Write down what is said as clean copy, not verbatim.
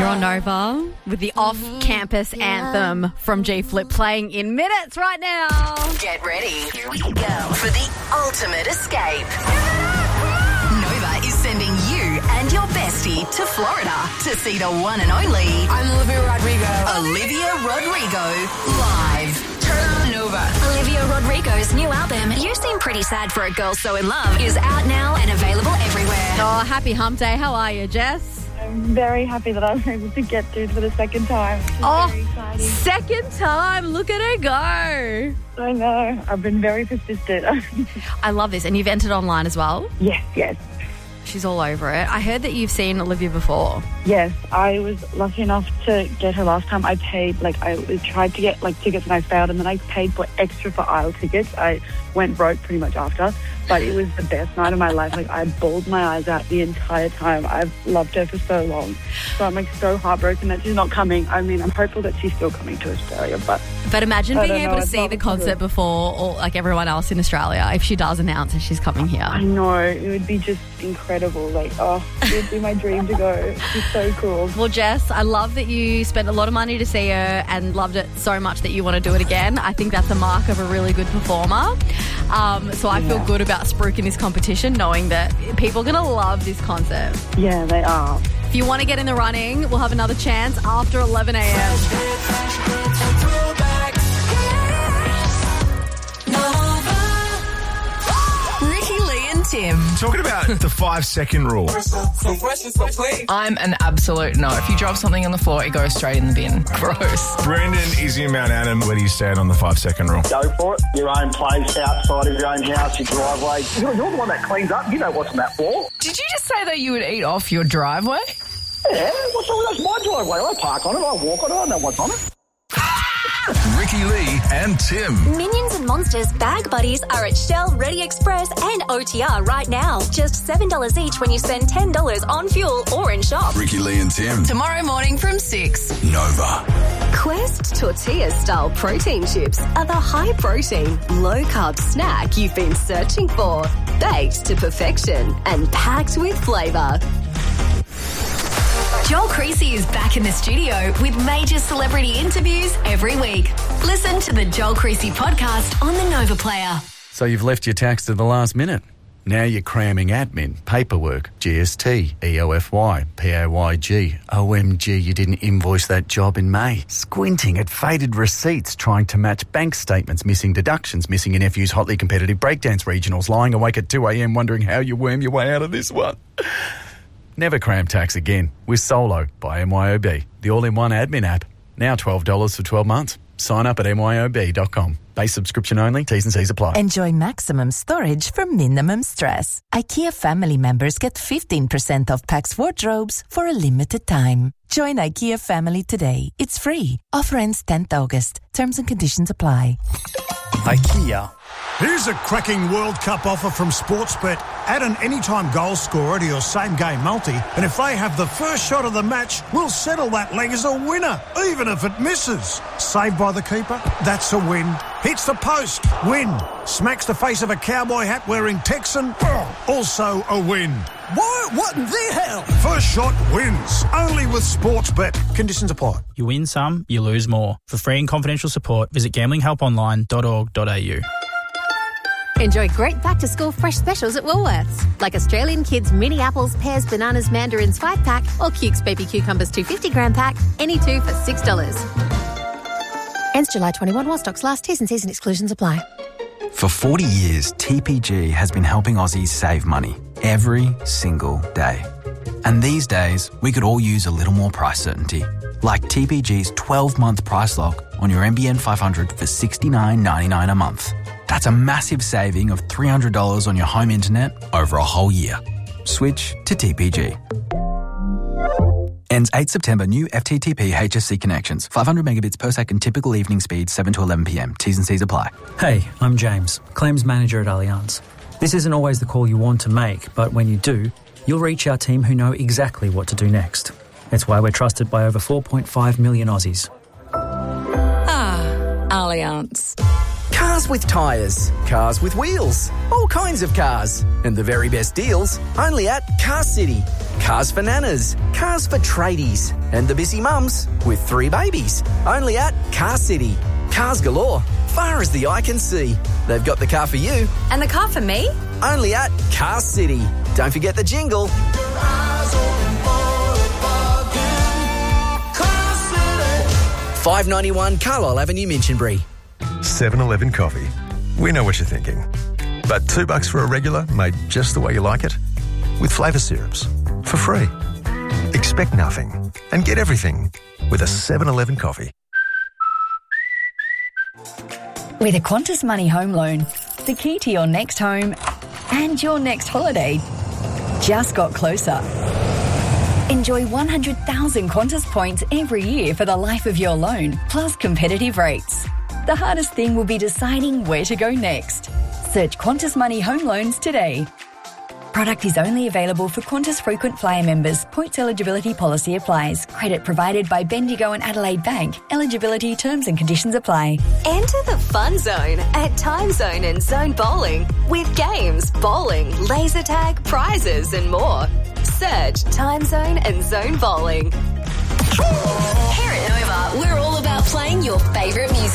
You're on Nova with the off-campus anthem from G Flip playing in minutes right now. Get ready. Here we go for the ultimate escape. Nova is sending you and your bestie to Florida to see the one and only Olivia Rodrigo. Olivia Rodrigo live. Turn on Nova. Olivia Rodrigo's new album, You Seem Pretty Sad for a Girl So In Love, is out now and available everywhere. Oh, happy hump day. How are you, Jess? I'm very happy that I was able to get through for the second time. Very exciting. Second time. Look at her go. I know. I've been very persistent. I love this. And you've entered online as well? Yes. She's all over it. I heard that you've seen Olivia before. Yes, I was lucky enough to get her last time. I paid, I tried to get, tickets and I failed, and then I paid for extra for aisle tickets. I went broke pretty much after, but it was the best night of my life. I bawled my eyes out the entire time. I've loved her for so long. So I'm, so heartbroken that she's not coming. I mean, I'm hopeful that she's still coming to Australia, but imagine being able to see the concert before, or everyone else in Australia, if she does announce that she's coming here. I know. It would be just incredible. It would be my dream to go. It's so cool. Well, Jess, I love that you spent a lot of money to see her and loved it so much that you want to do it again. I think that's a mark of a really good performer. So I feel good about spruiking this competition, knowing that people are going to love this concert. Yeah, they are. If you want to get in the running, we'll have another chance after 11 a.m. Tim. Talking about the 5-second rule. I'm an absolute no. If you drop something on the floor, it goes straight in the bin. Gross. Brandon is in Mount Adam. Where do you stand on the 5-second rule? Go for it. Your own place, outside of your own house, your driveway. You're the one that cleans up. You know what's on that floor. Did you just say that you would eat off your driveway? Yeah, that's my driveway. I park on it. I walk on it. I know what's on it. Ricky Lee and Tim. Minions and Monsters Bag Buddies are at Shell, Ready Express and OTR right now. Just $7 each when you spend $10 on fuel or in shop. Ricky Lee and Tim. Tomorrow morning from 6. Nova. Quest Tortilla-style protein chips are the high-protein, low-carb snack you've been searching for. Baked to perfection and packed with flavour. Joel Creasy is back in the studio with major celebrity interviews every week. Listen to the Joel Creasy podcast on the Nova Player. So you've left your tax to the last minute. Now you're cramming admin, paperwork, GST, EOFY, PAYG. OMG, you didn't invoice that job in May. Squinting at faded receipts, trying to match bank statements, missing deductions, missing your nephew's hotly competitive breakdance regionals, lying awake at 2 a.m. wondering how you worm your way out of this one. Never cram tax again with Solo by MYOB, the all-in-one admin app. Now $12 for 12 months. Sign up at myob.com. Base subscription only. T's and C's apply. Enjoy maximum storage for minimum stress. IKEA family members get 15% off PAX wardrobes for a limited time. Join IKEA family today. It's free. Offer ends 10th August. Terms and conditions apply. IKEA. Here's a cracking World Cup offer from Sportsbet. Add an anytime goal scorer to your same-game multi, and if they have the first shot of the match, we'll settle that leg as a winner, even if it misses. Saved by the keeper? That's a win. Hits the post? Win. Smacks the face of a cowboy hat-wearing Texan? Also a win. What in the hell? First shot wins. Only with Sportsbet. Conditions apply. You win some, you lose more. For free and confidential support, visit gamblinghelponline.org.au. Enjoy great back-to-school fresh specials at Woolworths, like Australian Kids mini apples, pears, bananas, mandarins 5-pack or Cukes baby cucumbers 250-gram pack, any two for $6. Ends July 21 while stocks last. T's and C's and exclusions apply. For 40 years, TPG has been helping Aussies save money every single day. And these days, we could all use a little more price certainty, like TPG's 12-month price lock on your NBN 500 for $69.99 a month. That's a massive saving of $300 on your home internet over a whole year. Switch to TPG. Ends 8 September. New FTTP HSC connections. 500 megabits per second. Typical evening speed 7 to 11 p.m. T's and C's apply. Hey, I'm James, Claims Manager at Allianz. This isn't always the call you want to make, but when you do, you'll reach our team who know exactly what to do next. It's why we're trusted by over 4.5 million Aussies. Allianz. Cars with tyres, cars with wheels, all kinds of cars. And the very best deals, only at Car City. Cars for nanas, cars for tradies, and the busy mums with 3 babies. Only at Car City. Cars galore, far as the eye can see. They've got the car for you. And the car for me? Only at Car City. Don't forget the jingle. $5.91 Carlisle Avenue, Minchinbury. 7-Eleven coffee. We know what you're thinking. But $2 for a regular made just the way you like it? With flavour syrups. For free. Expect nothing and get everything with a 7-Eleven coffee. With a Qantas Money home loan, the key to your next home and your next holiday just got closer. Enjoy 100,000 Qantas points every year for the life of your loan, plus competitive rates. The hardest thing will be deciding where to go next. Search Qantas Money home loans today. Product is only available for Qantas frequent flyer members. Points eligibility policy applies. Credit provided by Bendigo and Adelaide Bank. Eligibility terms and conditions apply. Enter the fun zone at Time Zone and Zone Bowling with games, bowling, laser tag, prizes and more. Search Time Zone and Zone Bowling. Here at Nova, we're all about playing your favourite music.